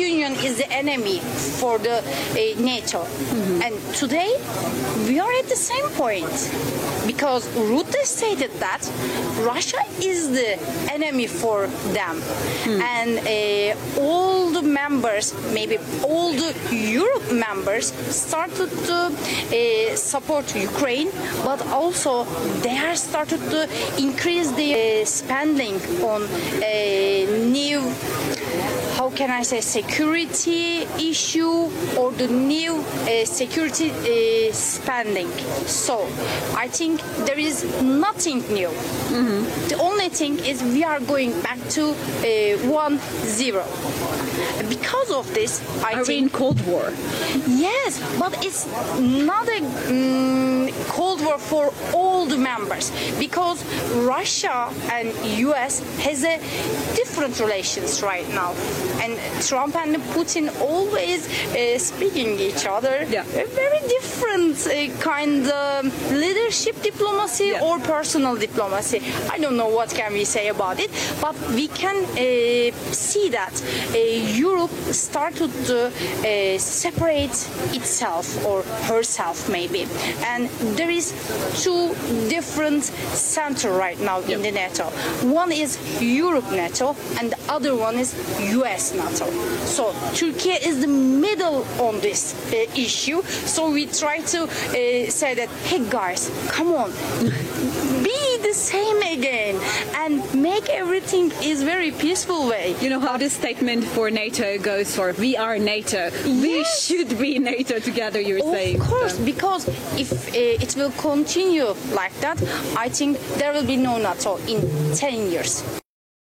Union is the enemy for the NATO. And today we are at the same point because Rutte stated that Russia is the enemy for them. And all the members, maybe all the Europe members started to support Ukraine, but also they are started to increase the spending on new, how can I say, security issue or the new security spending. So I think there is nothing new. The only thing is we are going back to 1-0. Because of this, Are we in Cold War? yes, but it's not a Cold War for all the members because Russia and US has a different relations right now, and Trump and Putin always speaking each other. Yeah. A very different kind of leadership diplomacy Yeah. or personal diplomacy. I don't know what can we say about it, but we can see that Europe started to separate itself or herself maybe, and there is two different center right now in the NATO. One is Europe NATO and the other one is US NATO. So Turkey is the middle on this issue. So we try to say that, hey guys, come on, be the same again and make everything is very peaceful way. You know how this statement for NATO goes for we are NATO. We Yes. should be NATO together, you're saying. Of course, because if it will continue like that, I think there will be no NATO in 10 years.